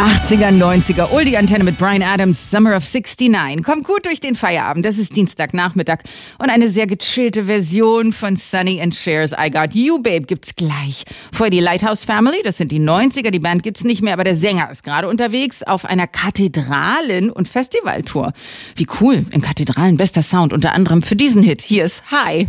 80er, 90er, Oldie Antenne mit Bryan Adams, Summer of 69. Kommt gut durch den Feierabend, das ist Dienstagnachmittag und eine sehr gechillte Version von Sonny and Cher's I Got You, Babe gibt's gleich. Vorher die Lighthouse Family, das sind die 90er, die Band gibt's nicht mehr, aber der Sänger ist gerade unterwegs auf einer Kathedralen- und Festivaltour. Wie cool, in Kathedralen, bester Sound, unter anderem für diesen Hit. Hier ist Hi.